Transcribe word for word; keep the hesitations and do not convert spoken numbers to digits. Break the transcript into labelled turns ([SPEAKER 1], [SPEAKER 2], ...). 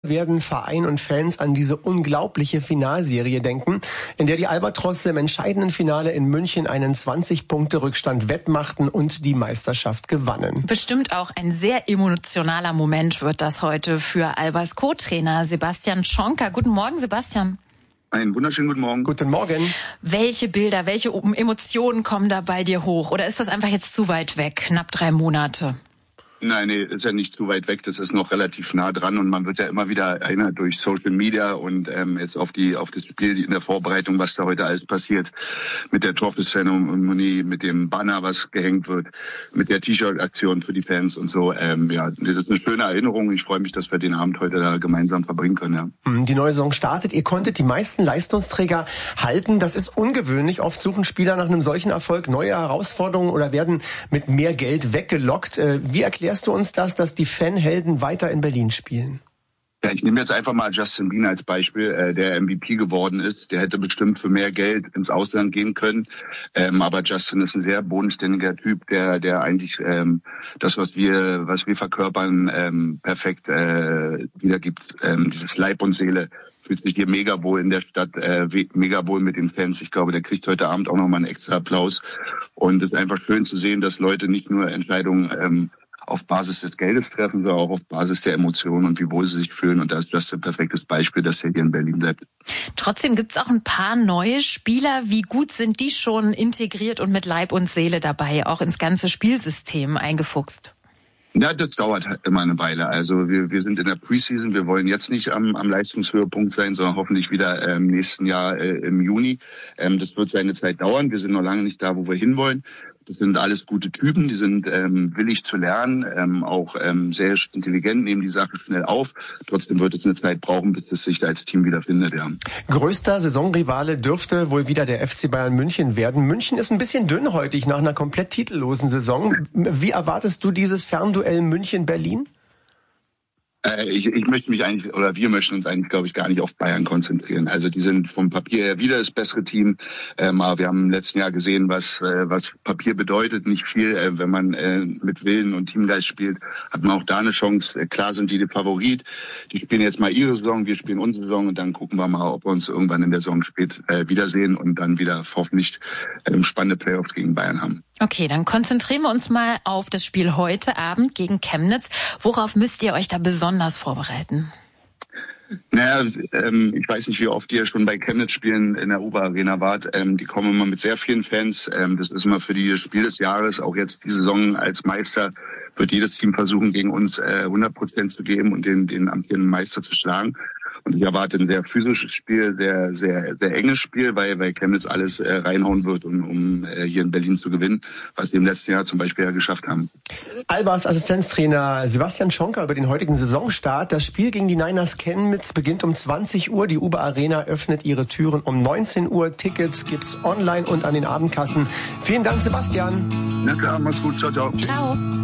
[SPEAKER 1] werden Verein und Fans an diese unglaubliche Finalserie denken, in der die Albatrosse im entscheidenden Finale in München einen zwanzig-Punkte-Rückstand wettmachten und die Meisterschaft gewannen.
[SPEAKER 2] Bestimmt auch ein sehr emotionaler Moment wird das heute für Albas Co-Trainer Sebastian Schonka. Guten Morgen, Sebastian.
[SPEAKER 3] Einen wunderschönen guten Morgen.
[SPEAKER 1] Guten Morgen.
[SPEAKER 2] Welche Bilder, welche Emotionen kommen da bei dir hoch? Oder ist das einfach jetzt zu weit weg, knapp drei Monate?
[SPEAKER 3] Nein, nee, ist ja nicht zu weit weg. Das ist noch relativ nah dran und man wird ja immer wieder erinnert durch Social Media und ähm, jetzt auf die auf das Spiel in der Vorbereitung, was da heute alles passiert, mit der Trophy-Zeremonie, mit dem Banner, was gehängt wird, mit der T-Shirt-Aktion für die Fans und so. Ähm, ja, das ist eine schöne Erinnerung. Ich freue mich, dass wir den Abend heute da gemeinsam verbringen können. Ja.
[SPEAKER 1] Die neue Saison startet. Ihr konntet die meisten Leistungsträger halten. Das ist ungewöhnlich. Oft suchen Spieler nach einem solchen Erfolg neue Herausforderungen oder werden mit mehr Geld weggelockt. Wie erklärst du uns das, dass die Fanhelden weiter in Berlin spielen?
[SPEAKER 3] Ja, ich nehme jetzt einfach mal Justin Bieber als Beispiel, äh, der M V P geworden ist. Der hätte bestimmt für mehr Geld ins Ausland gehen können. Ähm, aber Justin ist ein sehr bodenständiger Typ, der der eigentlich ähm, das, was wir was wir verkörpern, ähm, perfekt äh, wiedergibt. Ähm, dieses Leib und Seele. Fühlt sich hier mega wohl in der Stadt, äh, mega wohl mit den Fans. Ich glaube, der kriegt heute Abend auch nochmal einen extra Applaus. Und es ist einfach schön zu sehen, dass Leute nicht nur Entscheidungen ähm, auf Basis des Geldes treffen, sondern auch auf Basis der Emotionen und wie wohl sie sich fühlen. Und da ist das ein perfektes Beispiel, dass er hier in Berlin bleibt.
[SPEAKER 2] Trotzdem gibt's auch ein paar neue Spieler. Wie gut sind die schon integriert und mit Leib und Seele dabei, auch ins ganze Spielsystem eingefuchst?
[SPEAKER 3] Ja, das dauert halt immer eine Weile. Also wir, wir sind in der Preseason. Wir wollen jetzt nicht am, am Leistungshöhepunkt sein, sondern hoffentlich wieder äh, im nächsten Jahr äh, im Juni. Ähm, das wird seine Zeit dauern. Wir sind noch lange nicht da, wo wir hinwollen. Das sind alles gute Typen, die sind ähm, willig zu lernen, ähm, auch ähm, sehr intelligent, nehmen die Sache schnell auf. Trotzdem wird es eine Zeit brauchen, bis es sich als Team wieder findet. Ja.
[SPEAKER 1] Größter Saisonrivale dürfte wohl wieder der F C Bayern München werden. München ist ein bisschen dünnhäutig nach einer komplett titellosen Saison. Wie erwartest du dieses Fernduell München-Berlin?
[SPEAKER 3] Äh, ich, ich möchte mich eigentlich, oder wir möchten uns eigentlich, glaube ich, gar nicht auf Bayern konzentrieren. Also die sind vom Papier her wieder das bessere Team. Ähm, aber wir haben im letzten Jahr gesehen, was äh, was Papier bedeutet. Nicht viel. Äh, wenn man äh, mit Willen und Teamgeist spielt, hat man auch da eine Chance. Äh, klar sind die der Favorit. Die spielen jetzt mal ihre Saison, wir spielen unsere Saison und dann gucken wir mal, ob wir uns irgendwann in der Saison spät äh, wiedersehen und dann wieder hoffentlich äh, spannende Playoffs gegen Bayern haben.
[SPEAKER 2] Okay, dann konzentrieren wir uns mal auf das Spiel heute Abend gegen Chemnitz. Worauf müsst ihr euch da besonders vorbereiten?
[SPEAKER 3] Naja, ähm, ich weiß nicht, wie oft ihr schon bei Chemnitz spielen in der Uber Arena wart. Ähm, die kommen immer mit sehr vielen Fans. Ähm, das ist immer für die Spiel des Jahres. Auch jetzt die Saison als Meister wird jedes Team versuchen, gegen uns äh, hundert Prozent zu geben und den, den amtierenden Meister zu schlagen. Und ich erwarte ein sehr physisches Spiel, sehr, sehr, sehr enges Spiel, weil, weil Chemnitz alles äh, reinhauen wird, um, um äh, hier in Berlin zu gewinnen, was wir im letzten Jahr zum Beispiel ja geschafft haben.
[SPEAKER 1] Albas Assistenztrainer Sebastian Schonka über den heutigen Saisonstart. Das Spiel gegen die Niners Chemnitz beginnt um zwanzig Uhr. Die Uber Arena öffnet ihre Türen um neunzehn Uhr. Tickets gibt's online und an den Abendkassen. Vielen Dank, Sebastian.
[SPEAKER 3] Na klar, macht's gut. Ciao, ciao.
[SPEAKER 2] Ciao.